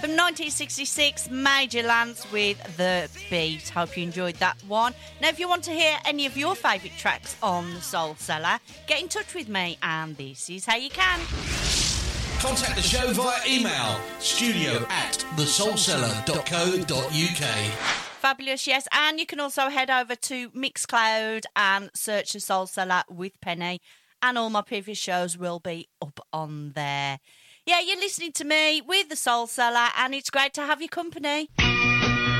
From 1966, Major Lance with The Beat. Hope you enjoyed that one. Now, if you want to hear any of your favourite tracks on The Soul Cellar, get in touch with me, and this is how you can. Contact the show via email, studio@thesoulcellar.co.uk. Fabulous, yes. And you can also head over to Mixcloud and search The Soul Cellar with Penny, and all my previous shows will be up on there. Yeah, you're listening to me with The Soul Cellar, and it's great to have your company.